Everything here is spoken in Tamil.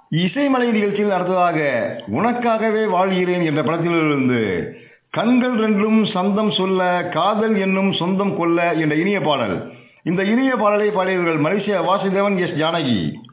இசைமலை நிகழ்ச்சியில் அடுத்ததாக உனக்காகவே வாழ்கிறேன் என்ற படத்திலிருந்து கண்கள் ரெண்டும் சந்தம் சொல்ல காதல் என்னும் சொந்தம் கொள்ள என்ற இனிய பாடல். இந்த இனிய பாடலை பாடியவர்கள் மலேசியா வாசுதேவன், எஸ் ஜானகி.